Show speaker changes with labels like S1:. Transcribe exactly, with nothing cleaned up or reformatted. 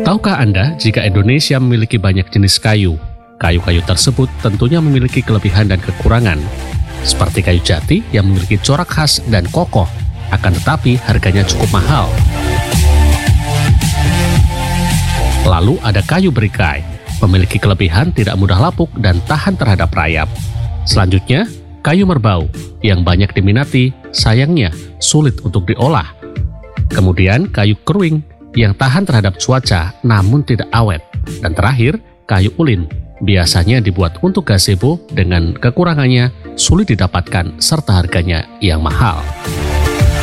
S1: Tahukah Anda jika Indonesia memiliki banyak jenis kayu? Kayu-kayu tersebut tentunya memiliki kelebihan dan kekurangan. Seperti kayu jati yang memiliki corak khas dan kokoh, akan tetapi harganya cukup mahal. Lalu ada kayu berikai, memiliki kelebihan tidak mudah lapuk dan tahan terhadap rayap. Selanjutnya, kayu merbau yang banyak diminati, sayangnya sulit untuk diolah. Kemudian kayu keruing yang tahan terhadap cuaca namun tidak awet. Dan terakhir, kayu ulin biasanya dibuat untuk gazebo dengan kekurangannya sulit didapatkan serta harganya yang mahal.